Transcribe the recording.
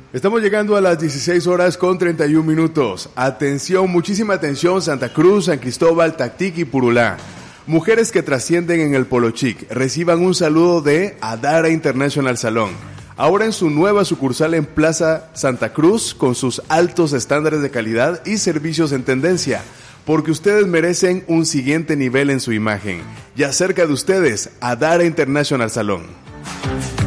Estamos llegando a las 16 horas con 31 minutos. Atención, muchísima atención, Santa Cruz, San Cristóbal, Tactic y Purulá. Mujeres que trascienden en el Polo Chic, reciban un saludo de Adara International Salón. Ahora en su nueva sucursal en Plaza Santa Cruz, con sus altos estándares de calidad y servicios en tendencia, porque ustedes merecen un siguiente nivel en su imagen. Ya cerca de ustedes, Adara International Salón.